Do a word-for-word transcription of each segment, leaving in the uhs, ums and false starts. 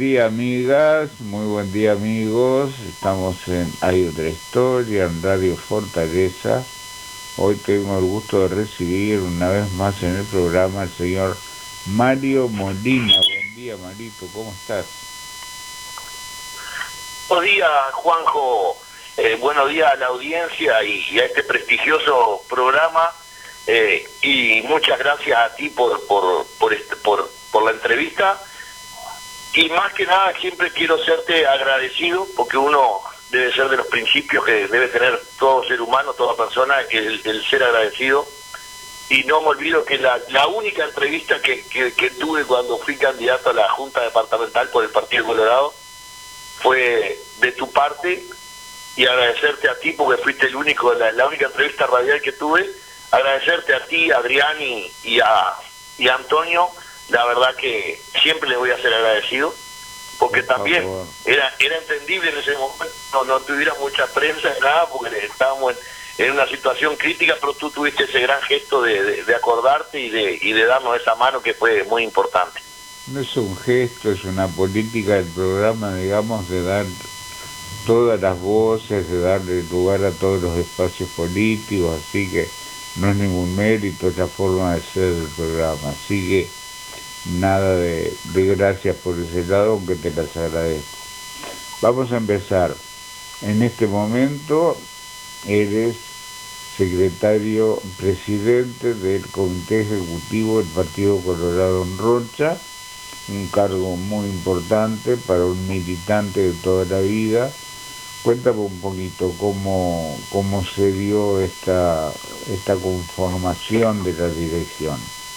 día, amigas, muy buen día, amigos. Estamos en Hay otra historia, en Radio Fortaleza. Hoy tengo el gusto de recibir una vez más en el programa al señor Mario Molina. Buen día, Marito, ¿cómo estás? Buenos días, Juanjo. Eh, buenos días a la audiencia y, y a este prestigioso programa. Eh, y muchas gracias a ti por, por, por, este, por, por la entrevista. Y más que nada siempre quiero serte agradecido, porque uno debe ser de los principios que debe tener todo ser humano, toda persona, el, el ser agradecido. Y no me olvido que la, la única entrevista que, que, que tuve cuando fui candidato a la Junta Departamental por el Partido Colorado fue de tu parte, y agradecerte a ti porque fuiste el único, la, la única entrevista radial que tuve. Agradecerte a ti, a Adrián y, y, a, y a Antonio. La verdad que siempre les voy a ser agradecido, porque Por también favor. era era entendible en ese momento, no, no tuviera mucha prensa, nada, porque estábamos en, en una situación crítica, pero tú tuviste ese gran gesto de, de, de acordarte y de, y de darnos esa mano que fue muy importante. No es un gesto, es una política del programa, digamos, de dar todas las voces, de darle lugar a todos los espacios políticos, así que no es ningún mérito, es la forma de ser del programa. Así que nada de, de gracias por ese lado, aunque te las agradezco. Vamos a empezar. En este momento eres secretario presidente del Comité Ejecutivo del Partido Colorado en Rocha, un cargo muy importante para un militante de toda la vida. Cuéntame un poquito cómo, cómo se dio esta, esta conformación de la dirección.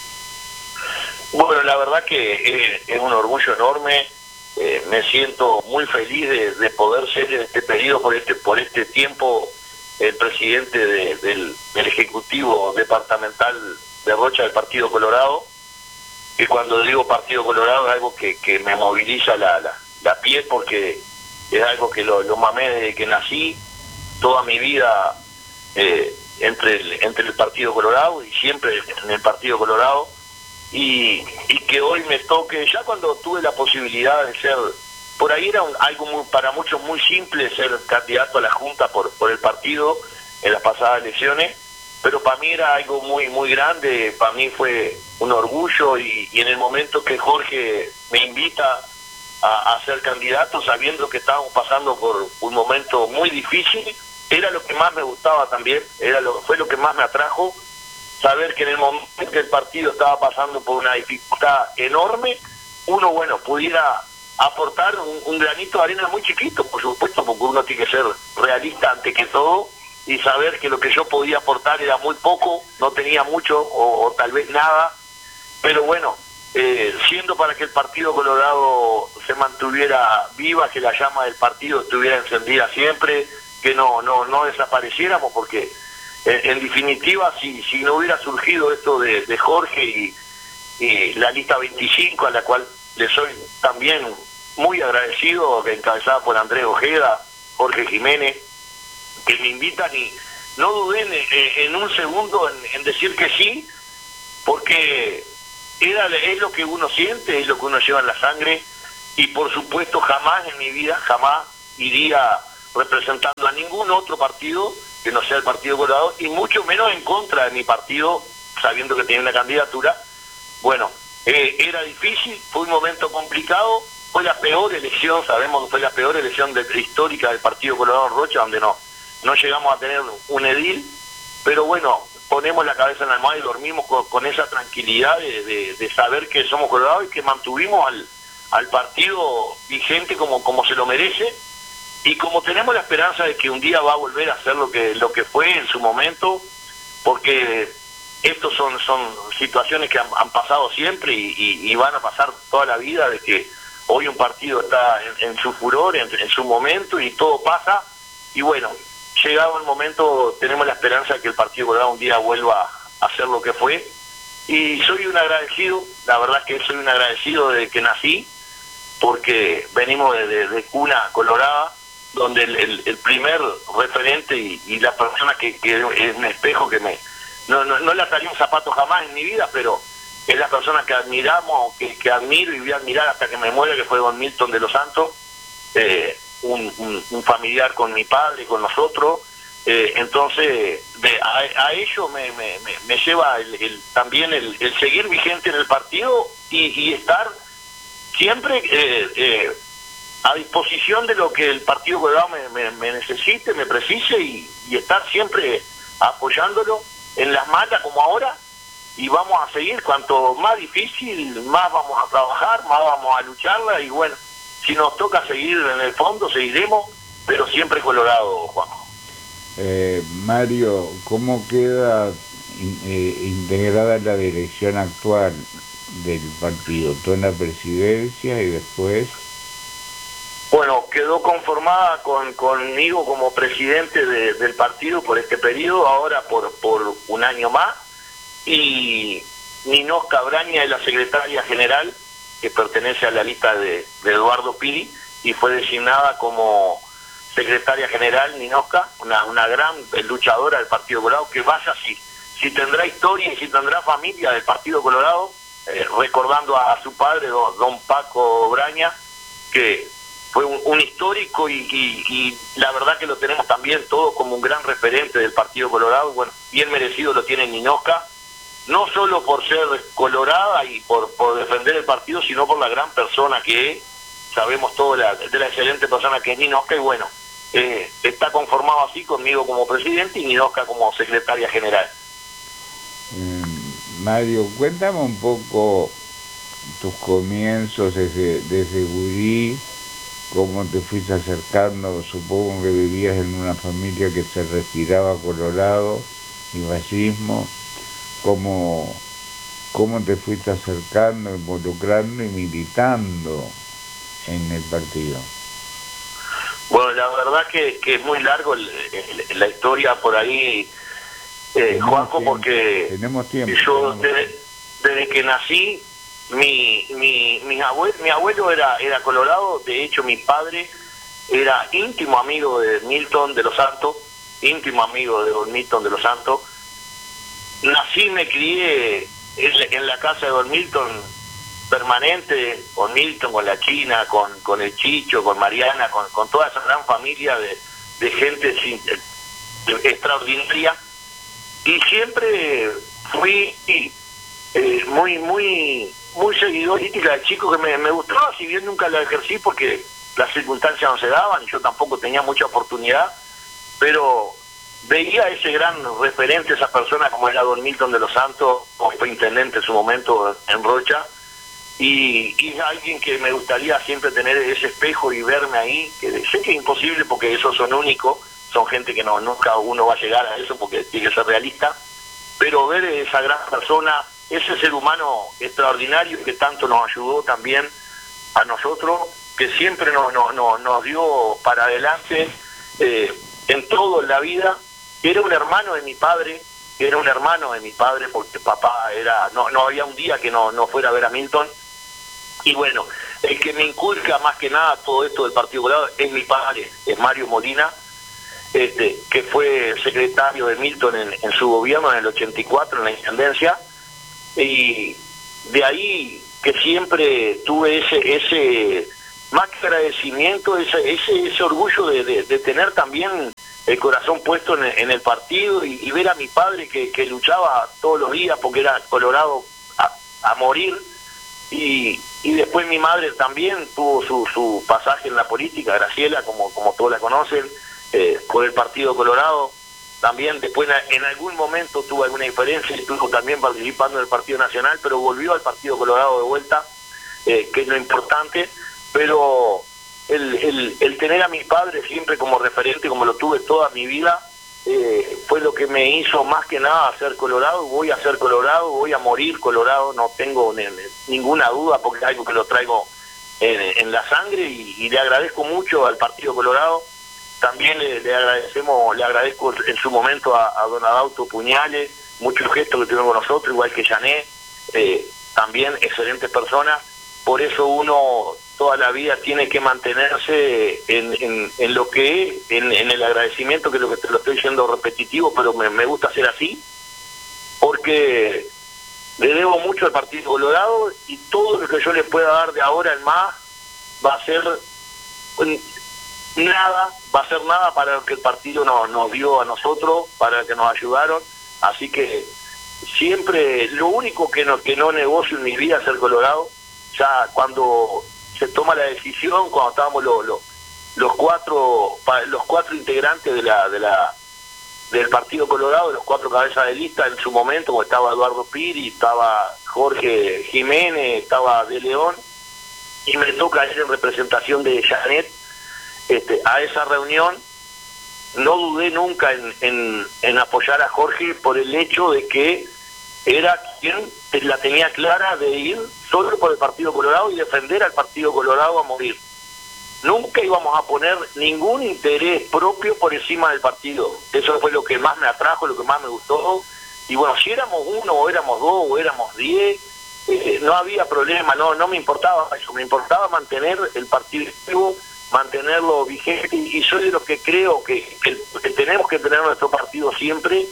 Bueno, la verdad que eh, es un orgullo enorme. Eh, me siento muy feliz de, de poder ser en este periodo, por este por este tiempo, el presidente de, del, del Ejecutivo Departamental de Rocha del Partido Colorado. Y cuando digo Partido Colorado es algo que, que me moviliza la, la, la piel, porque es algo que lo, lo mamé desde que nací, toda mi vida eh, entre, el, entre el Partido Colorado y siempre en el Partido Colorado. Y, y que hoy me toque, ya cuando tuve la posibilidad de ser, por ahí era un, algo muy, para muchos muy simple ser candidato a la Junta por, por el partido en las pasadas elecciones, pero para mí era algo muy muy grande, para mí fue un orgullo, y, y en el momento que Jorge me invita a, a ser candidato, sabiendo que estábamos pasando por un momento muy difícil, era lo que más me gustaba también, era lo, fue lo que más me atrajo, saber que en el momento en que el partido estaba pasando por una dificultad enorme, uno, bueno, pudiera aportar un, un granito de arena muy chiquito, por supuesto, porque uno tiene que ser realista ante que todo, y saber que lo que yo podía aportar era muy poco, no tenía mucho o, o tal vez nada, pero bueno, eh, siendo para que el Partido Colorado se mantuviera viva, que la llama del partido estuviera encendida siempre, que no no no desapareciéramos, porque en, en definitiva, si si no hubiera surgido esto de, de Jorge y, y la lista veinticinco, a la cual le soy también muy agradecido, encabezada por Andrés Ojeda, Jorge Jiménez, que me invitan, y no dudé en, en un segundo en, en decir que sí, porque era, es lo que uno siente, es lo que uno lleva en la sangre, y por supuesto jamás en mi vida, jamás iría representando a ningún otro partido que no sea el Partido Colorado, y mucho menos en contra de mi partido, sabiendo que tenía una candidatura. Bueno, eh, era difícil, fue un momento complicado, fue la peor elección, sabemos que fue la peor elección de, histórica del Partido Colorado en Rocha, donde no, no llegamos a tener un edil, pero bueno, ponemos la cabeza en la almohada y dormimos con, con esa tranquilidad de, de, de saber que somos colorados y que mantuvimos al, al partido vigente como, como se lo merece, y como tenemos la esperanza de que un día va a volver a ser lo que lo que fue en su momento, porque estos son son situaciones que han, han pasado siempre y, y, y van a pasar toda la vida, de que hoy un partido está en, en su furor, en, en su momento, y todo pasa, y bueno, llegado el momento tenemos la esperanza de que el Partido Colorado un día vuelva a ser lo que fue, y soy un agradecido, la verdad es que soy un agradecido desde que nací, porque venimos de, de, de cuna colorada, donde el, el, el primer referente y, y la persona que, que es un espejo que me... No, no, no le ataría un zapato jamás en mi vida, pero es la persona que admiramos, que, que admiro y voy a admirar hasta que me muera, que fue don Milton de los Santos, eh, un, un, un familiar con mi padre, con nosotros. Eh, entonces, de, a, a ello me, me, me, me lleva el, el, también el, el seguir vigente en el partido y, y estar siempre eh, eh, a disposición de lo que el Partido Colorado me, me, me necesite, me precise y, y estar siempre apoyándolo en las malas como ahora. Y vamos a seguir, cuanto más difícil, más vamos a trabajar, más vamos a lucharla y bueno, si nos toca seguir en el fondo, seguiremos, pero siempre Colorado, Juanjo. Eh, Mario, ¿cómo queda in, eh, integrada la dirección actual del partido? Tú en la presidencia y después... Bueno, quedó conformada con conmigo como presidente de, del partido por este periodo, ahora por, por un año más. Y Ninosca Braña es la secretaria general, que pertenece a la lista de, de Eduardo Piri, y fue designada como secretaria general Ninosca, una, una gran luchadora del Partido Colorado, que vaya así, si tendrá historia y si tendrá familia del Partido Colorado, eh, recordando a, a su padre, don, don Paco Braña, que fue un, un histórico y, y, y la verdad que lo tenemos también todos como un gran referente del Partido Colorado. Bueno, bien merecido lo tiene Ninosca, no solo por ser colorada y por, por defender el partido, sino por la gran persona que es. Sabemos todo la, de la excelente persona que es Ninosca y bueno, eh, está conformado así conmigo como presidente y Ninosca como secretaria general. Eh, Mario, cuéntame un poco tus comienzos desde, desde gurí, cómo te fuiste acercando. Supongo que vivías en una familia que se respiraba Colorado y vallismo. ¿Cómo, cómo te fuiste acercando, involucrando y militando en el partido? Bueno, la verdad que, que es muy largo el, el, la historia por ahí, eh, Juanjo, tiempo, porque tenemos tiempo, yo tenemos... Desde, desde que nací, mi mi mi abuelo, mi abuelo era, era colorado. De hecho mi padre era íntimo amigo de Milton de los Santos, íntimo amigo de don Milton de los Santos. Nací, me crié en, en la casa de don Milton permanente, con Milton, con la China, con, con el Chicho, con Mariana, con, con toda esa gran familia de, de gente sin, de, extraordinaria. Y siempre fui eh, muy, muy, muy seguidor política de chico, que me, me gustaba, si bien nunca la ejercí porque las circunstancias no se daban y yo tampoco tenía mucha oportunidad, pero veía ese gran referente, esa persona como era don Milton de los Santos, como fue intendente en su momento en Rocha, y, y alguien que me gustaría siempre tener ese espejo y verme ahí, que sé que es imposible porque esos son únicos, son gente que no nunca uno va a llegar a eso porque tiene que ser realista, pero ver esa gran persona, ese ser humano extraordinario que tanto nos ayudó también a nosotros, que siempre nos, nos, nos, nos dio para adelante eh, en todo en la vida, que era un hermano de mi padre, que era un hermano de mi padre porque papá era, no, no había un día que no, no fuera a ver a Milton. Y bueno, el que me inculca más que nada todo esto del Partido Colorado es mi padre, es Mario Molina, este, que fue secretario de Milton en, en su gobierno en el ochenta y cuatro, en la intendencia, y de ahí que siempre tuve ese, ese más que agradecimiento, ese, ese, ese orgullo de, de, de tener también el corazón puesto en el, en el partido y, y ver a mi padre que, que luchaba todos los días porque era colorado a, a morir. Y, y después mi madre también tuvo su, su pasaje en la política, Graciela, como, como todos la conocen, eh, por el Partido Colorado. También después en algún momento tuvo alguna diferencia y estuvo también participando en el Partido Nacional, pero volvió al Partido Colorado de vuelta, eh, que es lo importante. Pero el, el, el tener a mi padre siempre como referente, como lo tuve toda mi vida, Eh, fue lo que me hizo más que nada ser colorado. Voy a ser colorado, voy a morir colorado, no tengo ni, ninguna duda porque es algo que lo traigo en, en la sangre y, y le agradezco mucho al Partido Colorado. También le, le agradecemos, le agradezco en su momento a, a don Adauto Puñales, muchos gestos que tuvieron con nosotros, igual que Jané, eh, también excelentes personas. Por eso uno toda la vida tiene que mantenerse en, en, en lo que es, en, en el agradecimiento, que es lo que te lo estoy diciendo repetitivo, pero me, me gusta ser así, porque le debo mucho al Partido Colorado y todo lo que yo le pueda dar de ahora en más va a ser nada, va a ser nada para lo que el partido nos, nos dio a nosotros, para lo que nos ayudaron. Así que siempre, lo único que no, que no negocio en mi vida es ser Colorado. Ya cuando se toma la decisión, cuando estábamos los, los, los cuatro los cuatro integrantes de la de la del Partido Colorado, los cuatro cabezas de lista en su momento, como estaba Eduardo Piri, estaba Jorge Jiménez, estaba De León, y me toca ir en representación de Janet este, a esa reunión. No dudé nunca en, en, en apoyar a Jorge por el hecho de que era quien la tenía clara de ir solo por el Partido Colorado y defender al Partido Colorado a morir. Nunca íbamos a poner ningún interés propio por encima del partido. Eso fue lo que más me atrajo, lo que más me gustó. Y bueno, si éramos uno, o éramos dos, o éramos diez, eh, no había problema, no no me importaba eso. Me importaba mantener el partido vivo, mantenerlo vigente, y soy de los que creo que, que, que tenemos que tener nuestro partido siempre.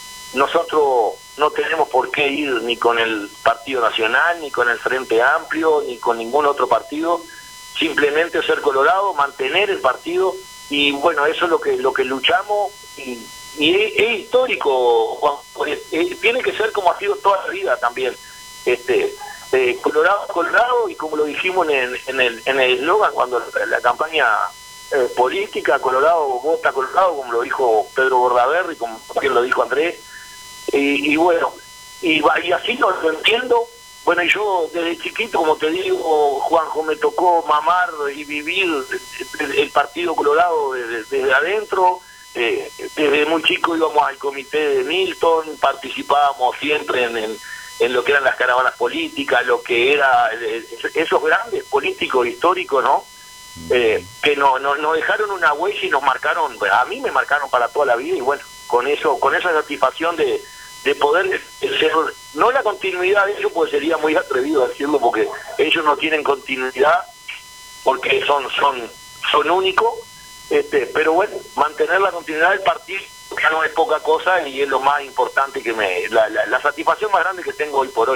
Nosotros no tenemos por qué ir ni con el Partido Nacional, ni con el Frente Amplio, ni con ningún otro partido. Simplemente ser Colorado, mantener el partido, y bueno, eso es lo que lo que luchamos, y, y es, es histórico, Juan, es, es, tiene que ser como ha sido toda la vida también. este eh, Colorado, Colorado, y como lo dijimos en, en el en el eslogan cuando la, la campaña eh, política, Colorado vota Colorado, como lo dijo Pedro Bordaberry, como también lo dijo Andrés, y, y bueno, y, y así lo, lo entiendo. Bueno, y yo desde chiquito, como te digo, Juanjo, me tocó mamar y vivir el, el Partido Colorado desde, desde adentro. Eh, desde muy chico íbamos al comité de Milton, participábamos siempre en, en, en lo que eran las caravanas políticas, lo que era eh, esos grandes políticos históricos, ¿no? Eh, que no, no, nos dejaron una huella y nos marcaron, a mí me marcaron para toda la vida, y bueno, con eso, con esa satisfacción de de poder ser, no la continuidad de ellos, pues sería muy atrevido decirlo, porque ellos no tienen continuidad, porque son son son únicos, este pero bueno, mantener la continuidad del partido ya no es poca cosa, y es lo más importante que me, la, la, la satisfacción más grande que tengo hoy por hoy.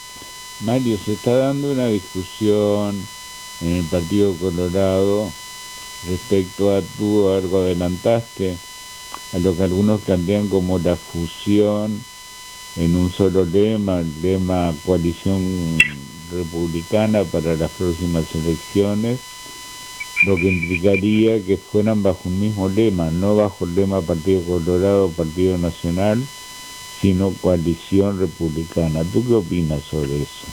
Mario, se está dando una discusión en el Partido Colorado respecto a, tú algo adelantaste, a lo que algunos plantean como la fusión en un solo lema, el lema Coalición Republicana para las próximas elecciones, lo que implicaría que fueran bajo un mismo lema, no bajo el lema Partido Colorado, Partido Nacional, sino Coalición Republicana. ¿Tú qué opinas sobre eso?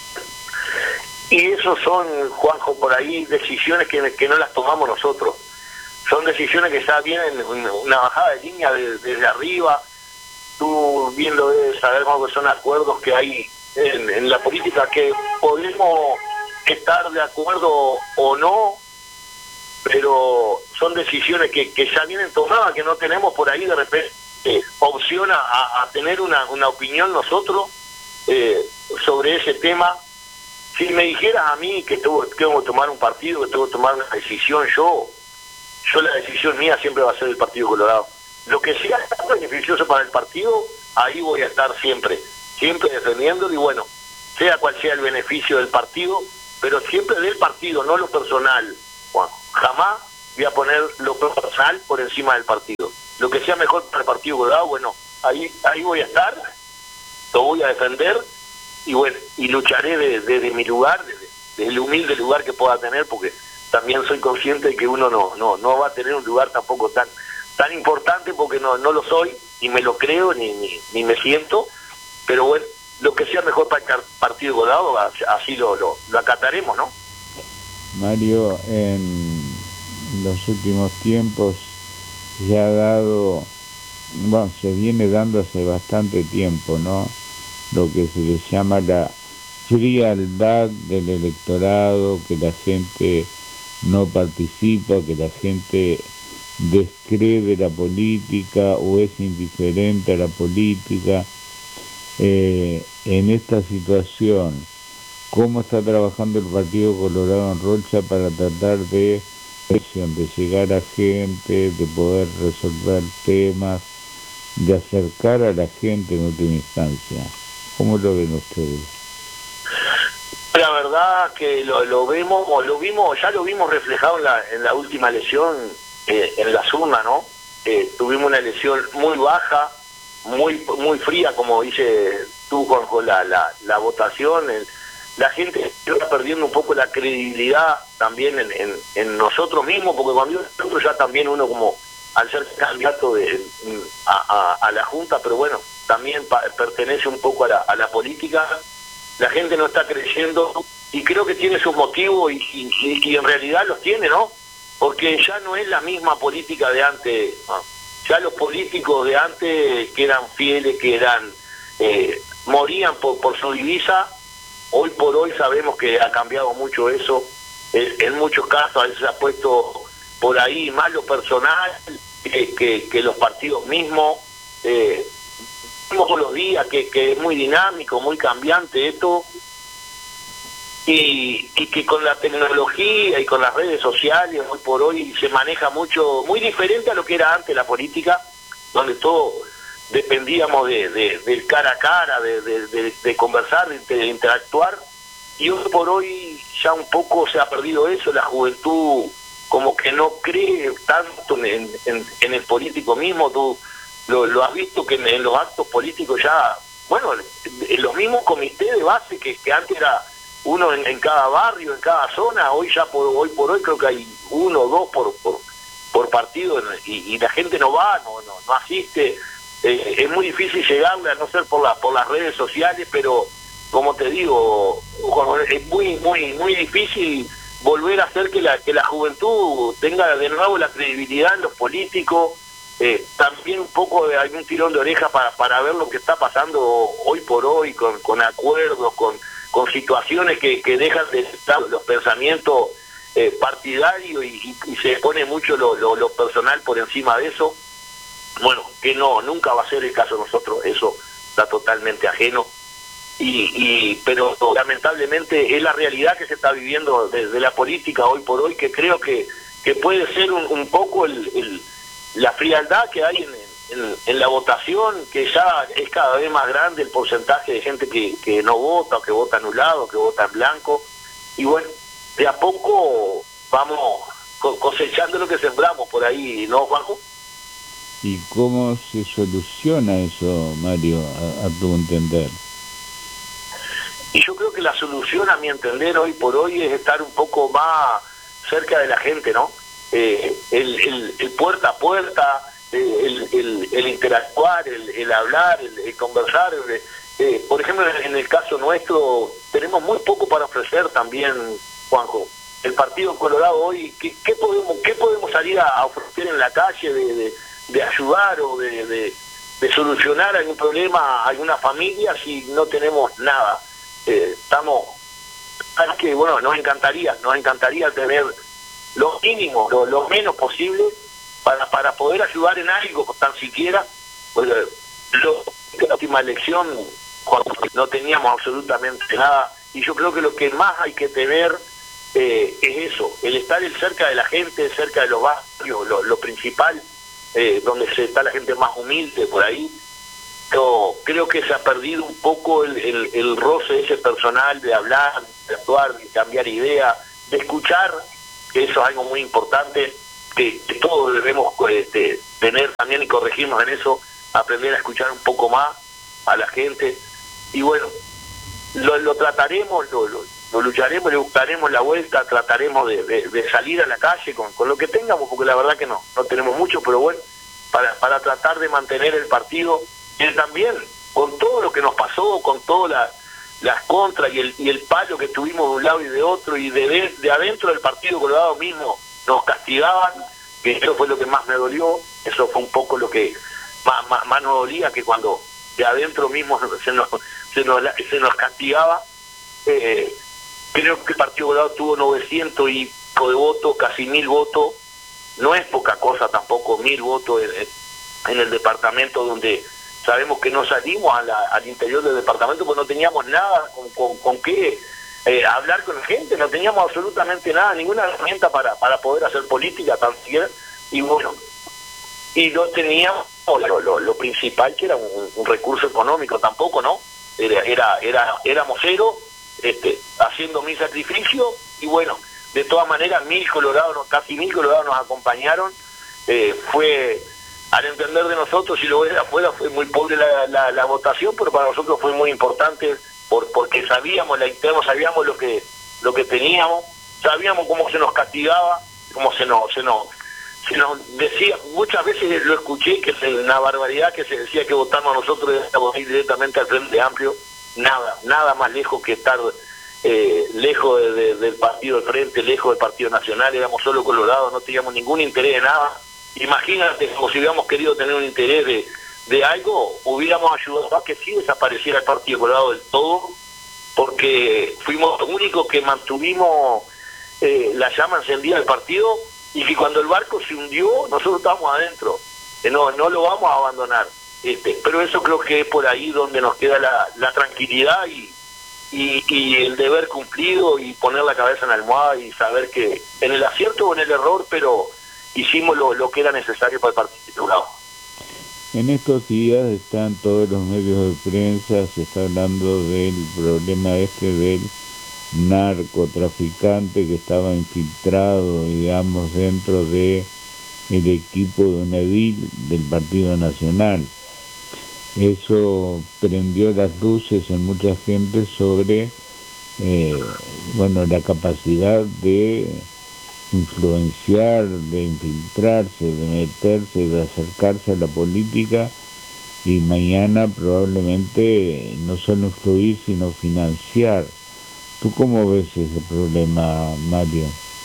Y esos son, Juanjo, por ahí decisiones que, que no las tomamos nosotros. Son decisiones que ya vienen una bajada de línea de, desde arriba. Tú bien lo debes saber, que son acuerdos que hay en, en la política, que podemos estar de acuerdo o no, pero son decisiones que, que ya vienen tomadas, que no tenemos por ahí de repente eh, opción a, a tener una, una opinión nosotros eh, sobre ese tema. Si me dijeras a mí que tengo, que tengo que tomar un partido, que tengo que tomar una decisión, yo, yo la decisión mía siempre va a ser el Partido Colorado. Lo que sea beneficioso para el partido, ahí voy a estar siempre, siempre defendiéndolo, y bueno, sea cual sea el beneficio del partido, pero siempre del partido, no lo personal. Bueno, jamás voy a poner lo personal por encima del partido. Lo que sea mejor para el Partido Colorado, bueno, ahí ahí voy a estar, lo voy a defender, y bueno, y lucharé desde de, de mi lugar, desde, desde el humilde lugar que pueda tener, porque también soy consciente de que uno no no no va a tener un lugar tampoco tan tan importante, porque no no lo soy, ni me lo creo, ni ni, ni me siento, pero bueno, lo que sea mejor para el Partido Colorado, así lo, lo, lo acataremos, ¿no? Mario, en los últimos tiempos se ha dado, bueno, se viene dando hace bastante tiempo, ¿no?, lo que se le llama la frialdad del electorado, que la gente no participa, que la gente descree de la política o es indiferente a la política. Eh, en esta situación, ¿cómo está trabajando el Partido Colorado en Rocha para tratar de, de llegar a gente, de poder resolver temas, de acercar a la gente en última instancia? ¿Cómo lo ven ustedes? La verdad que lo, lo vemos, o lo vimos, ya lo vimos reflejado en la, en la última elección, eh, en las urnas, ¿no? Eh, tuvimos una elección muy baja, muy muy fría, como dice tú con, con la, la, la votación. El, la gente está perdiendo un poco la credibilidad también en, en, en nosotros mismos, porque cuando nosotros ya también uno como al ser candidato de, a, a, a la Junta, pero bueno, también pa, pertenece un poco a la, a la política, la gente no está creyendo y creo que tiene sus motivos y, y, y en realidad los tiene, ¿no? Porque ya no es la misma política de antes, ¿no? Ya los políticos de antes que eran fieles, que eran eh, morían por, por su divisa, hoy por hoy sabemos que ha cambiado mucho eso, en, en muchos casos a veces se ha puesto por ahí más lo personal que, que, que los partidos mismos. eh, todos los días que, que es muy dinámico, muy cambiante esto, y, y que con la tecnología y con las redes sociales hoy por hoy se maneja mucho, muy diferente a lo que era antes la política, donde todo dependíamos de, de, del cara a cara, de, de, de, de conversar, de, de interactuar, y hoy por hoy ya un poco se ha perdido eso. La juventud como que no cree tanto en, en, en el político mismo. Tú Lo, lo has visto que en, en los actos políticos ya, bueno, en los mismos comités de base que, que antes era uno en, en cada barrio, en cada zona, hoy ya por hoy por hoy creo que hay uno o dos por por, por partido y, y la gente no va, no no, no asiste. Eh, es muy difícil llegarle, a no ser por la por las redes sociales, pero como te digo, es muy muy muy difícil volver a hacer que la que la juventud tenga de nuevo la credibilidad en los políticos. Eh, también un poco de algún tirón de oreja para, para ver lo que está pasando hoy por hoy con, con acuerdos, con, con situaciones que, que dejan de estar los pensamientos eh, partidarios y, y, y se pone mucho lo, lo, lo personal por encima de eso. Bueno, que no, nunca va a ser el caso de nosotros, eso está totalmente ajeno. Y, y pero lamentablemente es la realidad que se está viviendo desde la política hoy por hoy, que creo que, que puede ser un, un poco el... el la frialdad que hay en, en, en la votación, que ya es cada vez más grande el porcentaje de gente que, que no vota, o que vota anulado, que vota en blanco, y bueno, de a poco vamos cosechando lo que sembramos por ahí, ¿no, Juanjo? ¿Y cómo se soluciona eso, Mario, a, a tu entender? Y yo creo que la solución, a mi entender, hoy por hoy es estar un poco más cerca de la gente, ¿no? Eh, el, el, el puerta a puerta, el, el, el interactuar, el, el hablar, el, el conversar. El, eh, por ejemplo, en el caso nuestro, tenemos muy poco para ofrecer también, Juanjo. El Partido Colorado hoy, ¿qué, qué podemos qué podemos salir a, a ofrecer en la calle de, de, de ayudar o de, de, de solucionar algún problema a alguna familia si no tenemos nada? Eh, estamos, es que bueno, nos encantaría, nos encantaría tener lo mínimo, lo, lo menos posible para para poder ayudar en algo, tan siquiera. Pues, lo, la última elección cuando no teníamos absolutamente nada, y yo creo que lo que más hay que tener eh, es eso, el estar cerca de la gente, cerca de los barrios, lo, lo principal, eh, donde se está la gente más humilde por ahí. Yo creo que se ha perdido un poco el, el, el roce ese personal de hablar, de actuar, de cambiar ideas, de escuchar, que eso es algo muy importante, que, que todos debemos este, tener también y corregirnos en eso, aprender a escuchar un poco más a la gente. Y bueno, lo, lo trataremos, lo, lo, lo lucharemos, le buscaremos la vuelta, trataremos de, de, de salir a la calle con, con lo que tengamos, porque la verdad que no, no tenemos mucho, pero bueno, para, para tratar de mantener el partido. Y también, con todo lo que nos pasó, con todas la, las contras y el, y el palo que tuvimos de un lado y de otro, y de, de adentro del Partido Colorado mismo nos castigaban, que eso fue lo que más me dolió, eso fue un poco lo que más, más, más nos dolía, que cuando de adentro mismo se nos, se nos, se nos castigaba. Eh, creo que el Partido Colorado tuvo novecientos y pico de votos, casi mil votos, no es poca cosa tampoco, mil votos en, en el departamento donde sabemos que no salimos a la, al interior del departamento porque no teníamos nada con, con, con qué eh, hablar con la gente, no teníamos absolutamente nada, ninguna herramienta para, para poder hacer política tan siquiera, y bueno, y no teníamos lo, lo, lo principal, que era un, un recurso económico tampoco, ¿no? era, era, era éramos cero, este, haciendo mi sacrificio, y bueno, de todas maneras mil colorados, casi mil colorados nos acompañaron. Eh, fue, al entender de nosotros, si lo ves de afuera, fue muy pobre la, la, la votación, pero para nosotros fue muy importante, por, porque sabíamos la interna, sabíamos lo que lo que teníamos, sabíamos cómo se nos castigaba, cómo se nos se nos se nos decía, muchas veces lo escuché, que es una barbaridad, que se decía que votamos a nosotros y ir directamente al Frente Amplio. Nada, nada más lejos que estar eh, lejos de, de, del partido del Frente, lejos del Partido Nacional. Éramos solo colorados, no teníamos ningún interés de nada. Imagínate, como si hubiéramos querido tener un interés de, de algo, hubiéramos ayudado a que sí desapareciera el Partido Colorado del todo, porque fuimos los únicos que mantuvimos eh, la llama encendida del partido, y que cuando el barco se hundió, nosotros estábamos adentro, que no, no lo vamos a abandonar. Este, pero eso creo que es por ahí donde nos queda la, la tranquilidad y, y, y el deber cumplido, y poner la cabeza en la almohada y saber que en el acierto o en el error, pero hicimos lo, lo que era necesario para el Partido Colorado. En estos días están todos los medios de prensa, se está hablando del problema este del narcotraficante que estaba infiltrado, digamos, dentro de el equipo de un edil del Partido Nacional. Eso prendió las luces en mucha gente sobre eh, bueno, la capacidad de influenciar, de infiltrarse, de meterse, de acercarse a la política, y mañana probablemente no solo influir, sino financiar. ¿Tú cómo ves ese problema, Mario?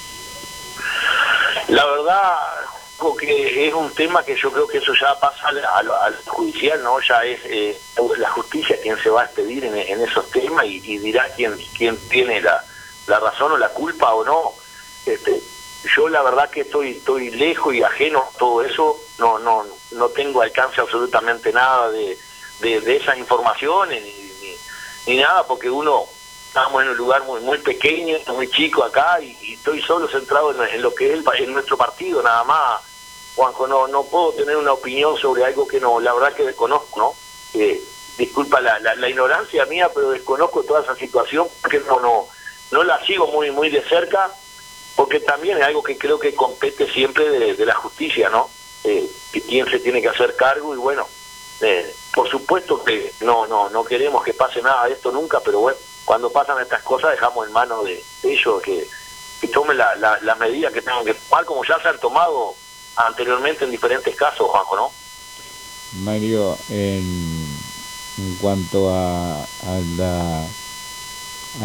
La verdad, que es un tema que yo creo que eso ya pasa al, al, al judicial, ¿no? Ya es eh, la justicia quien se va a expedir en, en esos temas, y, y dirá quién quién tiene la, la razón o la culpa o no. Este, yo la verdad que estoy estoy lejos y ajeno a todo eso, no no no tengo alcance absolutamente nada de, de, de esas informaciones, ni, ni, ni nada, porque uno... Estamos en un lugar muy muy pequeño, muy chico acá, y, y estoy solo centrado en, en lo que es el, en nuestro partido, nada más, Juanjo. No no puedo tener una opinión sobre algo que no, la verdad que desconozco, ¿no? Eh, disculpa la, la, la ignorancia mía, pero desconozco toda esa situación, porque no no no la sigo muy muy de cerca, porque también es algo que creo que compete siempre de, de la justicia, ¿no? Eh, que quién se tiene que hacer cargo, y bueno, eh, por supuesto que no no no queremos que pase nada de esto nunca, pero bueno, cuando pasan estas cosas dejamos en manos de ellos que, que tomen las la, la medidas que tengan que tomar, como ya se han tomado anteriormente en diferentes casos, Juanjo, ¿no? Mario, en, en cuanto a, a la